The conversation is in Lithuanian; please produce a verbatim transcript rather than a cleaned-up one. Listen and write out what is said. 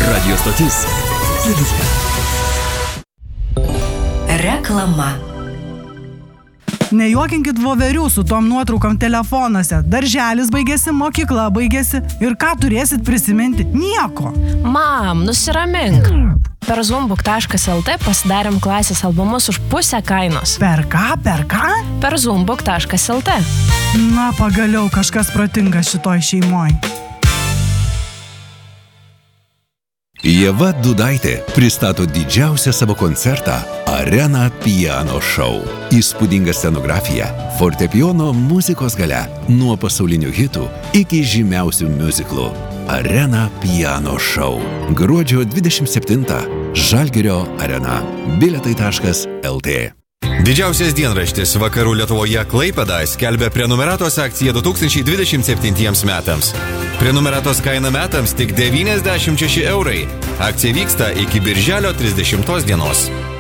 Radio stotis Keliuke. Reklama. Nejuokinkit voverių su tom nuotraukom telefonuose. Darželis baigėsi, mokykla baigėsi ir ką turėsit prisiminti? Nieko. Mam, nusiramink. Per zumbuk taškas el te pasidarėm klasės albumus už pusę kainos. Per ką, per ką? Per zumbuk taškas el te. Na, pagaliau kažkas protingas šitoj šeimoj. Ieva Dudaitė pristato didžiausią savo koncertą Arena Piano Show. Įspūdinga scenografija, fortepijono muzikos galia, nuo pasaulinių hitų iki žymiausių miuziklų. Arena Piano Show. Gruodžio dvidešimt septintą. Žalgirio arena. Bilietai taškas el te. Didžiausias dienraštis Vakarų Lietuvoje Klaipėda skelbia prenumeratos akciją du tūkstančiai dvidešimt septintiems metams. Prenumeratos kaina metams tik devyniasdešimt šeši eurai. Akcija vyksta iki birželio trisdešimtos dienos.